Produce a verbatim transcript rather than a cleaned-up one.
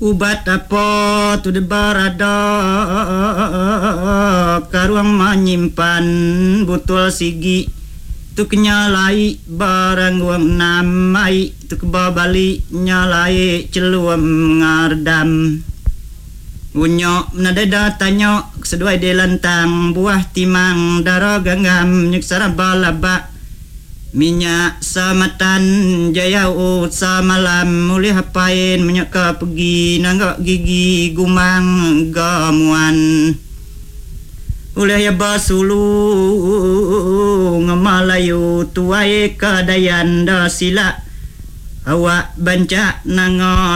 ubat apa tu de barada karuang menyimpan botol sigi tu kenyalai barang wang namai tu kebabali nyalai celuam ngardam unyok nadada tanyok sesuai de lantang buah timang dara ganggam nyeksara balaba minyak samatan jaya ut samalam mulih hapain menyaka pergi nanggak gigi gumang gamuan ulih ya basulu ngamalayu tuai kadayan da sila awak banca nango